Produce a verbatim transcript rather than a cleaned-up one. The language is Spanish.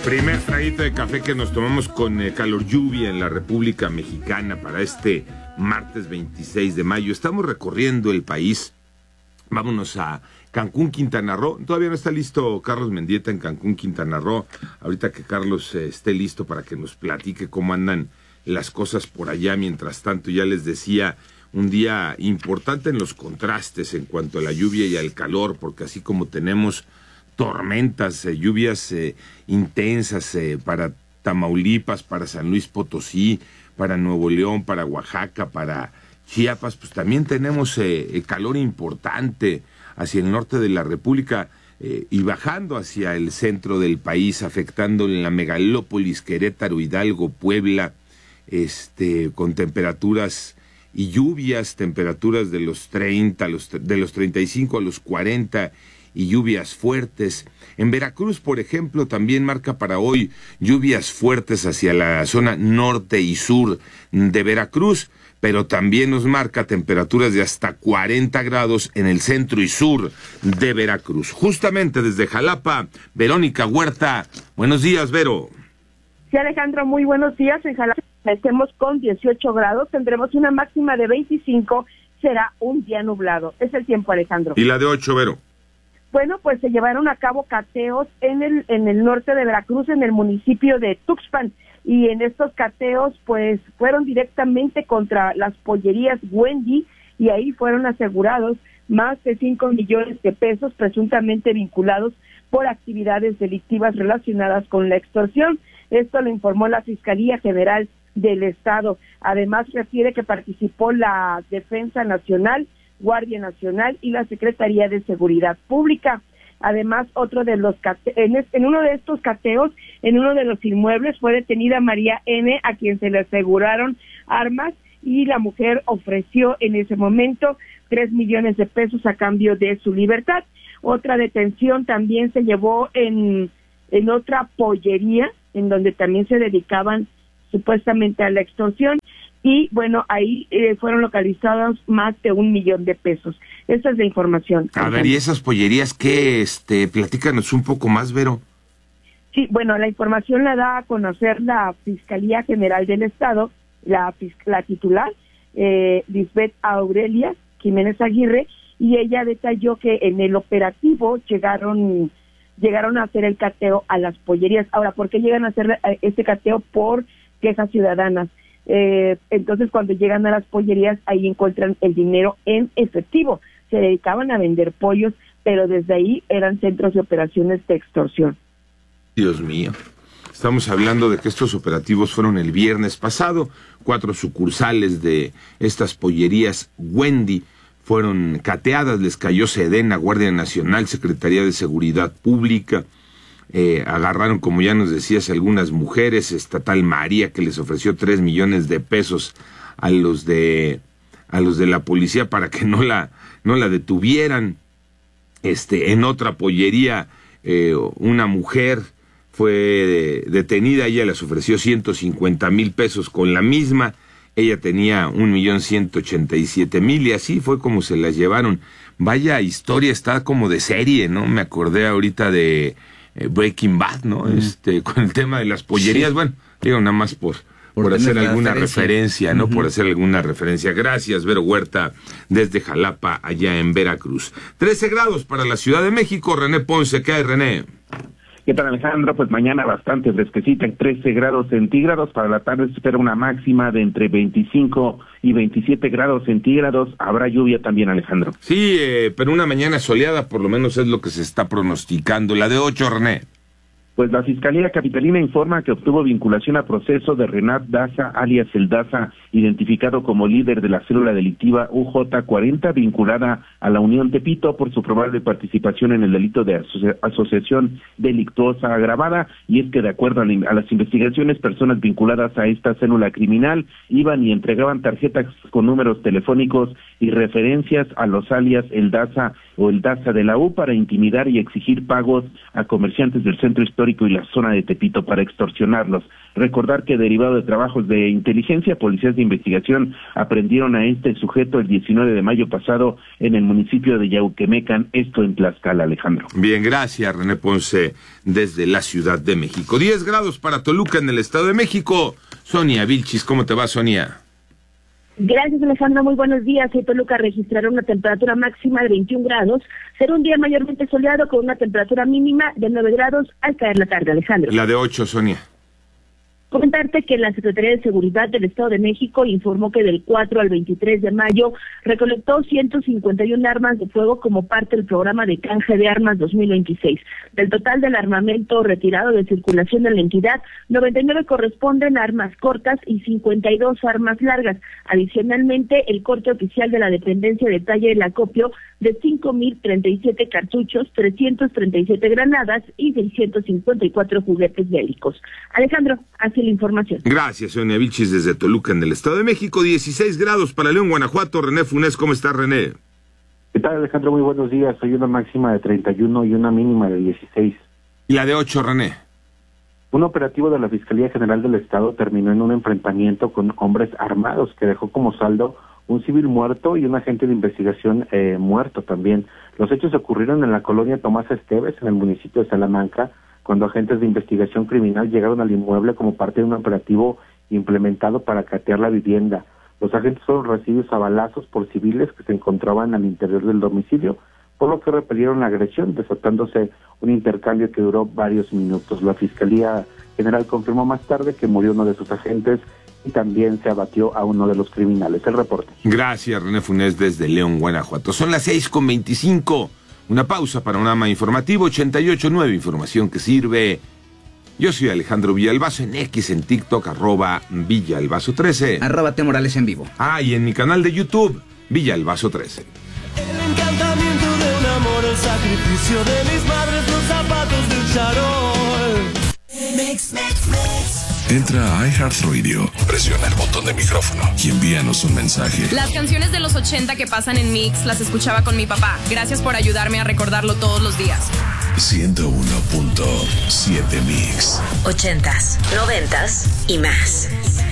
Primer traguito de café que nos tomamos con eh, calor lluvia en la República Mexicana para este martes veintiséis de mayo. Estamos recorriendo el país. Vámonos a Cancún, Quintana Roo. Todavía no está listo Carlos Mendieta en Cancún, Quintana Roo. Ahorita que Carlos eh, esté listo para que nos platique cómo andan las cosas por allá. Mientras tanto, ya les decía, un día importante en los contrastes en cuanto a la lluvia y al calor, porque así como tenemos tormentas, eh, lluvias eh, intensas eh, para Tamaulipas, para San Luis Potosí, para Nuevo León, para Oaxaca, para Chiapas, pues también tenemos eh, calor importante hacia el norte de la República eh, y bajando hacia el centro del país, afectando en la megalópolis, Querétaro, Hidalgo, Puebla, este, con temperaturas y lluvias, temperaturas de los treinta, los, de los treinta y cinco a los cuarenta, y lluvias fuertes. En Veracruz, por ejemplo, también marca para hoy lluvias fuertes hacia la zona norte y sur de Veracruz, pero también nos marca temperaturas de hasta cuarenta grados en el centro y sur de Veracruz. Justamente desde Jalapa, Verónica Huerta. Buenos días, Vero. Sí, Alejandro, muy buenos días. En Jalapa estemos con dieciocho grados, tendremos una máxima de veinticinco, será un día nublado. Es el tiempo, Alejandro. ¿Y la de ocho, Vero? Bueno, pues se llevaron a cabo cateos en el en el norte de Veracruz, en el municipio de Tuxpan, y en estos cateos pues fueron directamente contra las pollerías Wendy, y ahí fueron asegurados más de cinco millones de pesos presuntamente vinculados por actividades delictivas relacionadas con la extorsión. Esto lo informó la Fiscalía General del Estado. Además, refiere que participó la Defensa Nacional, Guardia Nacional y la Secretaría de Seguridad Pública. Además, otro de los cate- en, es- en uno de estos cateos, en uno de los inmuebles, fue detenida María N., a quien se le aseguraron armas, y la mujer ofreció en ese momento tres millones de pesos a cambio de su libertad. Otra detención también se llevó en, en otra pollería, en donde también se dedicaban supuestamente a la extorsión, y bueno, ahí eh, fueron localizados más de un millón de pesos. Esta es la información. A ver, ¿y esas pollerías qué? Este, platícanos un poco más, Vero. Sí, bueno, la información la da a conocer la Fiscalía General del Estado, la, la titular, eh, Lisbeth Aurelia Jiménez Aguirre, y ella detalló que en el operativo llegaron llegaron a hacer el cateo a las pollerías. Ahora, ¿por qué llegan a hacer este cateo? Por quejas ciudadanas. Eh, entonces, cuando llegan a las pollerías, ahí encuentran el dinero en efectivo. Se dedicaban a vender pollos, pero desde ahí eran centros de operaciones de extorsión. Dios mío. Estamos hablando de que estos operativos fueron el viernes pasado. Cuatro sucursales de estas pollerías Wendy fueron cateadas, les cayó Sedena, Guardia Nacional, Secretaría de Seguridad Pública. Eh, agarraron, como ya nos decías, algunas mujeres, estatal María, que les ofreció tres millones de pesos a los de a los de la policía para que no la no la detuvieran. Este, en otra pollería, eh, una mujer fue detenida, ella les ofreció ciento cincuenta mil pesos con la misma, ella tenía un millón ciento ochenta y siete mil, y así fue como se las llevaron. Vaya historia, está como de serie, ¿no? Me acordé ahorita de Breaking Bad, ¿no? Mm. Este, con el tema de las pollerías, sí. Bueno, digo nada más por, por, por hacer alguna referencia, referencia ¿no? Uh-huh. Por hacer alguna referencia. Gracias, Vero Huerta, desde Jalapa, allá en Veracruz. trece grados para la Ciudad de México. René Ponce, ¿qué hay, René? ¿Qué tal, Alejandro? Pues mañana bastante fresquecita, en trece grados centígrados. Para la tarde se espera una máxima de entre veinticinco y veintisiete grados centígrados. Habrá lluvia también, Alejandro. Sí, eh, pero una mañana soleada por lo menos es lo que se está pronosticando. La de ocho, René. Pues la Fiscalía Capitalina informa que obtuvo vinculación a proceso de Renat Daza, alias El Daza, identificado como líder de la célula delictiva U J cuarenta, vinculada a la Unión Tepito por su probable participación en el delito de aso- asociación delictuosa agravada. Y es que, de acuerdo a, la, a las investigaciones, personas vinculadas a esta célula criminal iban y entregaban tarjetas con números telefónicos y referencias a los alias El Daza o el DAZA de la U para intimidar y exigir pagos a comerciantes del centro histórico y la zona de Tepito para extorsionarlos. Recordar que derivado de trabajos de inteligencia, policías de investigación aprendieron a este sujeto el diecinueve de mayo pasado en el municipio de Yauquemecan, esto en Tlaxcala, Alejandro. Bien, gracias René Ponce desde la Ciudad de México. diez grados para Toluca en el Estado de México. Sonia Vilchis, ¿cómo te va, Sonia? Gracias, Alejandro. Muy buenos días. En Toluca registrará una temperatura máxima de veintiún grados. Será un día mayormente soleado con una temperatura mínima de nueve grados al caer la tarde, Alejandro. La de ocho, Sonia. Comentarte que la Secretaría de Seguridad del Estado de México informó que del cuatro al veintitrés de mayo recolectó ciento cincuenta y una armas de fuego como parte del programa de canje de armas dos mil veintiséis. Del total del armamento retirado de circulación de la entidad, noventa y nueve corresponden a armas cortas y cincuenta y dos armas largas. Adicionalmente, el corte oficial de la dependencia detalla el acopio de cinco mil treinta y siete cartuchos, trescientas treinta y siete granadas y seiscientos cincuenta y cuatro juguetes bélicos. Alejandro, así la información. Gracias, Sonia Vilchis, desde Toluca, en el Estado de México. dieciséis grados para León, Guanajuato. René Funes, ¿cómo está, René? ¿Qué tal, Alejandro? Muy buenos días. Hay una máxima de treinta y uno y una mínima de dieciséis. ¿Y la de ocho, René? Un operativo de la Fiscalía General del Estado terminó en un enfrentamiento con hombres armados que dejó como saldo un civil muerto y un agente de investigación eh, muerto también. Los hechos ocurrieron en la colonia Tomás Esteves, en el municipio de Salamanca, cuando agentes de investigación criminal llegaron al inmueble como parte de un operativo implementado para catear la vivienda. Los agentes fueron recibidos a balazos por civiles que se encontraban al interior del domicilio, por lo que repelieron la agresión, desatándose un intercambio que duró varios minutos. La Fiscalía General confirmó más tarde que murió uno de sus agentes y también se abatió a uno de los criminales. El reporte. Gracias, René Funes, desde León, Guanajuato. Son las seis con veinticinco. Una pausa, panorama informativo ochenta y ocho punto nueve, información que sirve. Yo soy Alejandro Villalbazo, en X, en TikTok, arroba Villalbazo trece. Arroba T Morales en vivo. Ah, y en mi canal de YouTube, Villalbazo trece. El encantamiento de un amor, el sacrificio de mis madres, los zapatos del charol. Mix, mix, mix. Entra a iHeartRadio, presiona el botón de micrófono y envíanos un mensaje. Las canciones de los ochenta que pasan en Mix las escuchaba con mi papá. Gracias por ayudarme a recordarlo todos los días. ciento uno punto siete Mix. Ochentas, noventas y más.